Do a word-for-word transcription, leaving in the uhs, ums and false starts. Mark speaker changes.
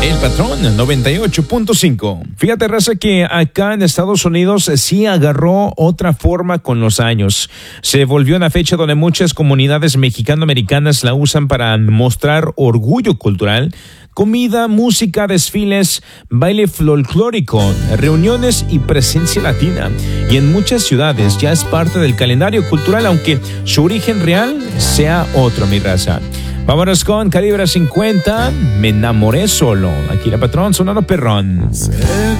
Speaker 1: El Patrón noventa y ocho punto cinco. Fíjate, raza, que acá en Estados Unidos sí agarró otra forma con los años. Se volvió una fecha donde muchas comunidades mexicano-americanas la usan para mostrar orgullo cultural, comida, música, desfiles, baile folclórico, reuniones y presencia latina. Y en muchas ciudades ya es parte del calendario cultural, aunque su origen real sea otro, mi raza. Vámonos con Calibre cincuenta, Me enamoré solo. Aquí la Patrón, sonando perrón.